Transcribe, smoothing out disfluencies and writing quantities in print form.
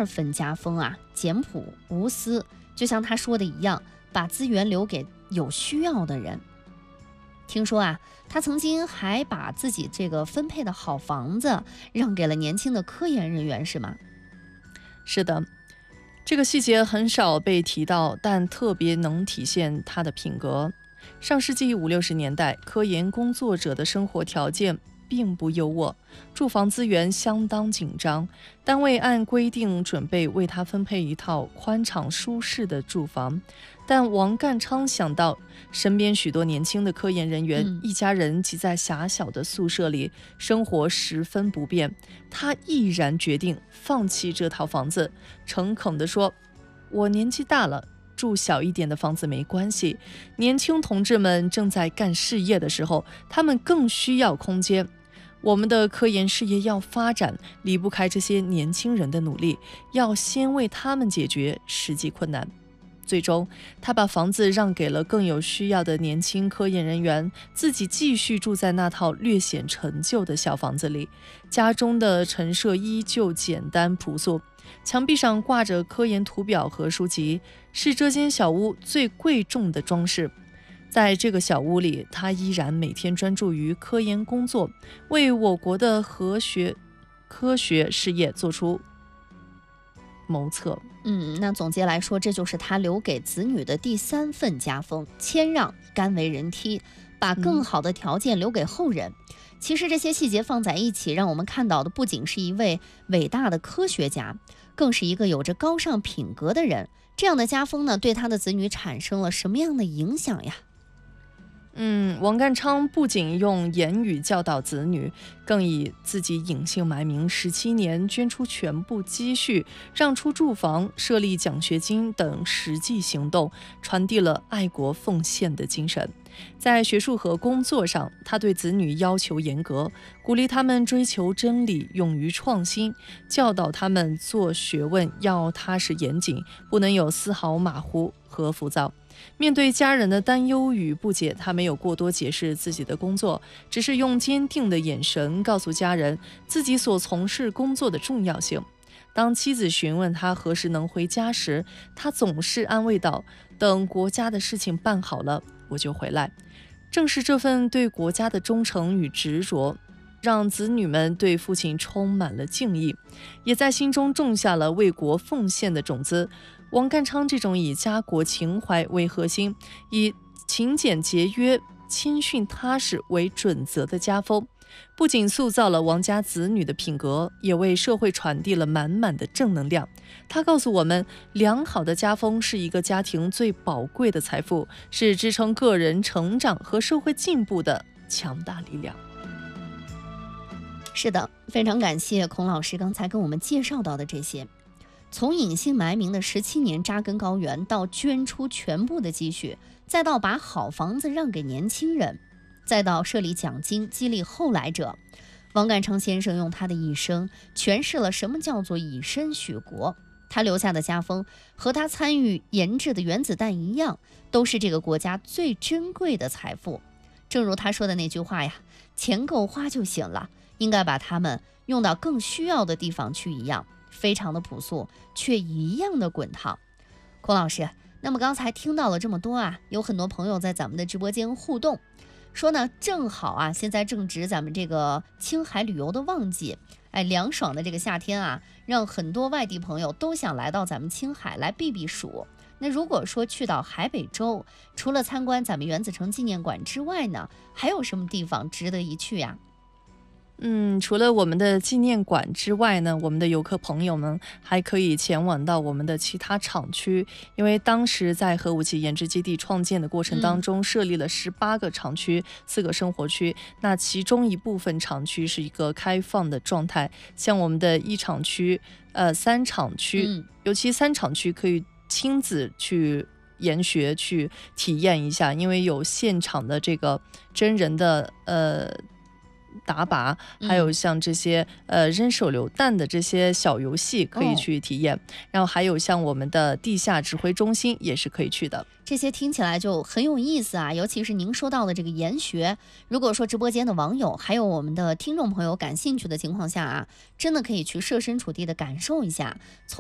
二份家风啊，简朴无私，就像他说的一样，把资源留给有需要的人。听说啊，他曾经还把自己这个分配的好房子让给了年轻的科研人员，是吗？ 是的，这个细节很少被提到，但特别能体现他的品格。上世纪50、60年代，科研工作者的生活条件并不优渥，住房资源相当紧张，单位按规定准备为他分配一套宽敞舒适的住房。但王淦昌想到身边许多年轻的科研人员，一家人挤在狭小的宿舍里，生活十分不便，他毅然决定放弃这套房子，诚恳地说：我年纪大了，住小一点的房子没关系，年轻同志们正在干事业的时候，他们更需要空间。我们的科研事业要发展，离不开这些年轻人的努力，要先为他们解决实际困难。最终，他把房子让给了更有需要的年轻科研人员，自己继续住在那套略显陈旧的小房子里。家中的陈设依旧简单朴素，墙壁上挂着科研图表和书籍，是这间小屋最贵重的装饰。在这个小屋里，他依然每天专注于科研工作，为我国的科学事业做出谋策。 那总结来说，这就是他留给子女的第三份家风：谦让、甘为人梯，把更好的条件留给后人。其实这些细节放在一起，让我们看到的不仅是一位伟大的科学家，更是一个有着高尚品格的人。这样的家风呢，对他的子女产生了什么样的影响呀？ 王淦昌不仅用言语教导子女，更以自己隐姓埋名17年，捐出全部积蓄，让出住房，设立奖学金等实际行动，传递了爱国奉献的精神。在学术和工作上，他对子女要求严格，鼓励他们追求真理，勇于创新，教导他们做学问要踏实严谨，不能有丝毫马虎和浮躁。面对家人的担忧与不解，他没有过多解释自己的工作，只是用坚定的眼神告诉家人自己所从事工作的重要性。当妻子询问他何时能回家时，他总是安慰道：等国家的事情办好了，我就回来。正是这份对国家的忠诚与执着，让子女们对父亲充满了敬意，也在心中种下了为国奉献的种子。王淦昌这种以家国情怀为核心，以勤俭节约、谦逊踏实为准则的家风，不仅塑造了王家子女的品格，也为社会传递了满满的正能量。他告诉我们，良好的家风是一个家庭最宝贵的财富，是支撑个人成长和社会进步的强大力量。 是的，非常感谢孔老师刚才跟我们介绍到的这些。从隐姓埋名的17年扎根高原，到捐出全部的积蓄，再到把好房子让给年轻人，再到设立奖金激励后来者，王淦昌先生用他的一生诠释了什么叫做以身许国。他留下的家风和他参与研制的原子弹一样，都是这个国家最珍贵的财富。正如他说的那句话呀，钱够花就行了，应该把它们用到更需要的地方去一样，非常的朴素，却一样的滚烫。孔老师，那么刚才听到了这么多啊，有很多朋友在咱们的直播间互动，说呢，正好啊，现在正值咱们这个青海旅游的旺季，凉爽的这个夏天啊，让很多外地朋友都想来到咱们青海来避避暑。那如果说去到海北州，除了参观咱们原子城纪念馆之外呢，还有什么地方值得一去呀？ 除了我们的纪念馆之外呢，我们的游客朋友们还可以前往到我们的其他厂区，因为当时在核武器研制基地创建的过程当中，设立了18个厂区，4个生活区，那其中一部分厂区是一个开放的状态，像我们的1厂区、3厂区，尤其3厂区可以亲自去研学去体验一下，因为有现场的这个真人的打靶，还有像这些扔手榴弹的这些小游戏可以去体验，然后还有像我们的地下指挥中心也是可以去的。 这些听起来就很有意思啊，尤其是您说到的这个研学，如果说直播间的网友还有我们的听众朋友感兴趣的情况下啊，真的可以去设身处地的感受一下。